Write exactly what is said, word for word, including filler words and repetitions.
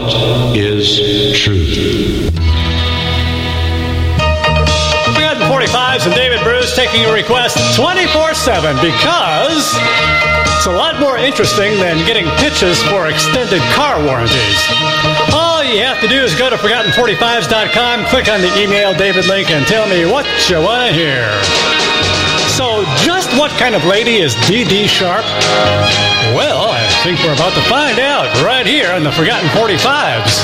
What is truth? Forgotten forty-fives and David Bruce taking a request twenty-four seven because it's a lot more interesting than getting pitches for extended car warranties. All you have to do is go to forgotten forty-fives dot com, click on the email David link, and tell me what you want to hear. So, just what kind of lady is Dee Dee Sharp? Well, I think we're about to find out right here on the Forgotten forty-fives.